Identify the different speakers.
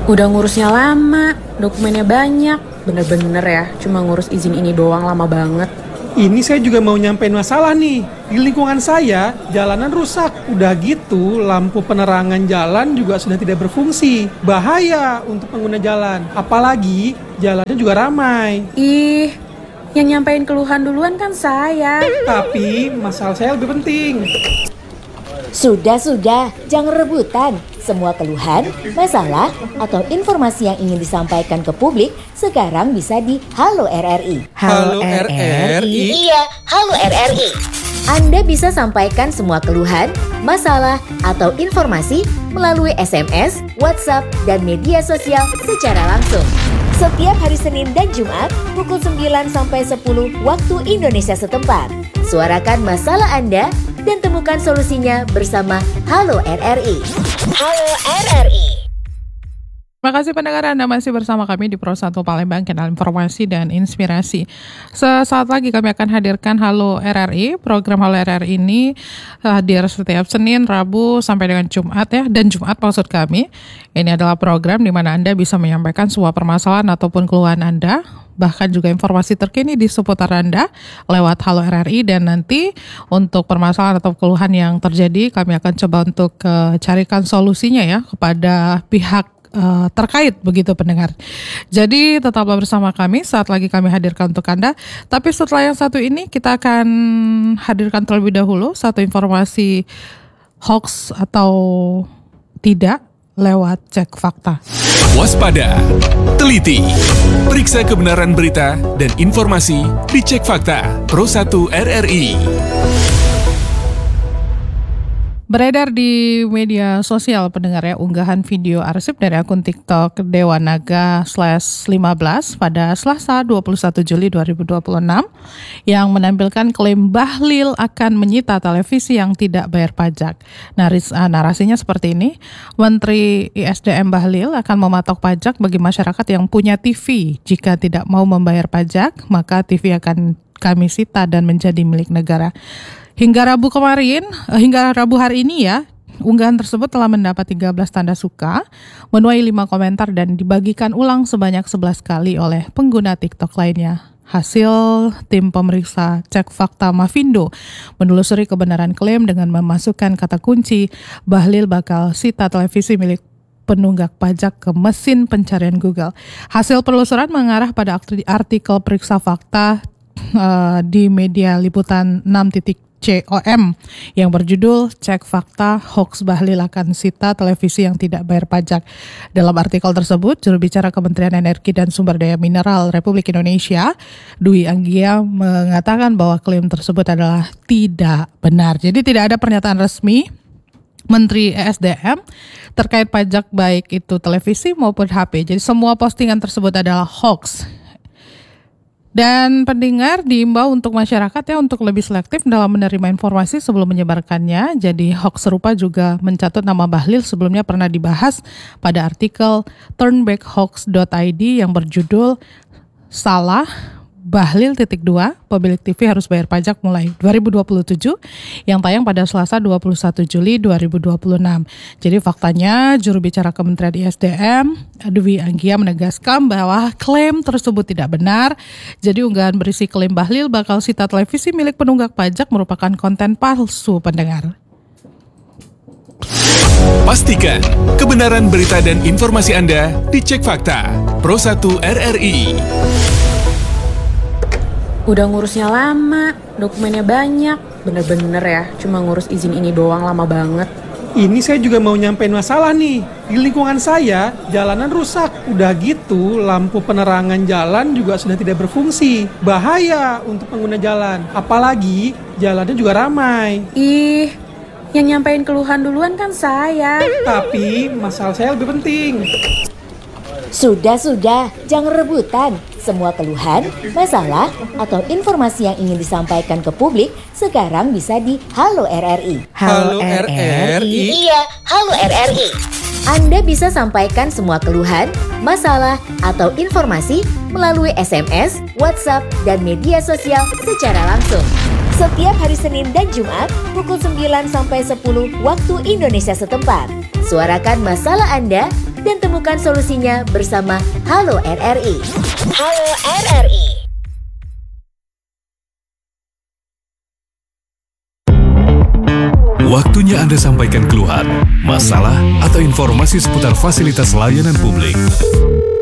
Speaker 1: Udah ngurusnya lama, dokumennya banyak. Bener-bener ya, cuma ngurus izin ini doang lama banget.
Speaker 2: Ini saya juga mau nyampein masalah nih. Di lingkungan saya, jalanan rusak. Udah gitu, lampu penerangan jalan juga sudah tidak berfungsi. Bahaya untuk pengguna jalan. Apalagi, jalannya juga ramai.
Speaker 1: Ih, yang nyampein keluhan duluan kan saya.
Speaker 2: Tapi, masalah saya lebih penting.
Speaker 3: Sudah, jangan rebutan. Semua keluhan, masalah, atau informasi yang ingin disampaikan ke publik sekarang bisa di Halo RRI.
Speaker 2: Halo RRI?
Speaker 3: Iya, Halo RRI. Anda bisa sampaikan semua keluhan, masalah, atau informasi melalui SMS, WhatsApp, dan media sosial secara langsung. Setiap hari Senin dan Jumat pukul 9 sampai 10 waktu Indonesia setempat. Suarakan masalah Anda dan temukan solusinya bersama Halo RRI. Halo RRI.
Speaker 4: Terima kasih pendengar, Anda masih bersama kami di Pro 1 Palembang, Kanal Informasi dan Inspirasi. Sesaat lagi kami akan hadirkan Halo RRI. Program Halo RRI ini hadir setiap Senin, Rabu, sampai dengan Jumat ya. Dan Jumat maksud kami. Ini adalah program di mana Anda bisa menyampaikan sebuah permasalahan ataupun keluhan Anda, bahkan juga informasi terkini di seputar Anda lewat Halo RRI. Dan nanti untuk permasalahan atau keluhan yang terjadi, kami akan coba untuk carikan solusinya ya kepada pihak terkait, begitu pendengar. Jadi tetaplah bersama kami, saat lagi kami hadirkan untuk Anda. Tapi setelah yang satu ini kita akan hadirkan terlebih dahulu satu informasi hoax atau tidak lewat cek fakta.
Speaker 5: Waspada, teliti, periksa kebenaran berita dan informasi di Cek Fakta Pro 1 RRI.
Speaker 4: Beredar di media sosial pendengar ya, unggahan video arsip dari akun TikTok Dewanaga/15 pada Selasa 21 Juli 2026 yang menampilkan klaim Bahlil akan menyita televisi yang tidak bayar pajak. Narasinya seperti ini, Menteri ISDM Bahlil akan mematok pajak bagi masyarakat yang punya TV. Jika tidak mau membayar pajak, maka TV akan kami sita dan menjadi milik negara. Hingga Rabu hari ini ya, unggahan tersebut telah mendapat 13 tanda suka, menuai 5 komentar dan dibagikan ulang sebanyak 11 kali oleh pengguna TikTok lainnya. Hasil tim pemeriksa Cek Fakta Mavindo menelusuri kebenaran klaim dengan memasukkan kata kunci Bahlil bakal sita televisi milik penunggak pajak ke mesin pencarian Google. Hasil penelusuran mengarah pada artikel periksa fakta di media liputan 6.com yang berjudul Cek Fakta Hoax Bahlil akan sita televisi yang tidak bayar pajak. Dalam artikel tersebut, juru bicara Kementerian Energi dan Sumber Daya Mineral Republik Indonesia, Dwi Anggia, mengatakan bahwa klaim tersebut adalah tidak benar. Jadi tidak ada pernyataan resmi Menteri ESDM terkait pajak baik itu televisi maupun HP. Jadi semua postingan tersebut adalah hoax. Dan pendengar diimbau untuk masyarakat ya untuk lebih selektif dalam menerima informasi sebelum menyebarkannya. Jadi hoax serupa juga mencatut nama Bahlil sebelumnya pernah dibahas pada artikel turnbackhoax.id yang berjudul Salah Bahlil pemilik TV harus bayar pajak mulai 2027 yang tayang pada Selasa 21 Juli 2026. Jadi faktanya juru bicara Kementerian ISDM Dwi Anggia menegaskan bahwa klaim tersebut tidak benar. Jadi unggahan berisi klaim Bahlil bakal sita televisi milik penunggak pajak merupakan konten palsu pendengar.
Speaker 5: Pastikan kebenaran berita dan informasi Anda di Cek Fakta Pro 1 RRI.
Speaker 1: Udah ngurusnya lama, dokumennya banyak. Bener-bener ya, cuma ngurus izin ini doang lama banget.
Speaker 2: Ini saya juga mau nyampein masalah nih. Di lingkungan saya, jalanan rusak. Udah gitu, lampu penerangan jalan juga sudah tidak berfungsi. Bahaya untuk pengguna jalan. Apalagi, jalannya juga ramai.
Speaker 1: Ih, yang nyampein keluhan duluan kan saya.
Speaker 2: Tapi, masalah saya lebih penting.
Speaker 3: Sudah, jangan rebutan. Semua keluhan, masalah, atau informasi yang ingin disampaikan ke publik sekarang bisa di Halo RRI.
Speaker 2: Halo RRI?
Speaker 3: Iya, Halo RRI. Anda bisa sampaikan semua keluhan, masalah, atau informasi melalui SMS, WhatsApp, dan media sosial secara langsung. Setiap hari Senin dan Jumat pukul 9 sampai 10 waktu Indonesia setempat. Suarakan masalah Anda dan temukan solusinya bersama Halo RRI. Halo RRI.
Speaker 5: Waktunya Anda sampaikan keluhan, masalah, atau informasi seputar fasilitas layanan publik.